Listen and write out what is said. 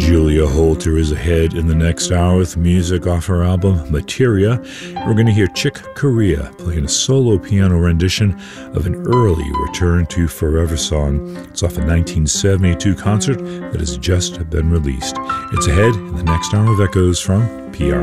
Julia Holter is ahead in the next hour with music off her album Materia. We're going to hear Chick Corea playing a solo piano rendition of an early Return to Forever song. It's off a 1972 concert that has just been released. It's ahead in the next hour of Echoes from PRX.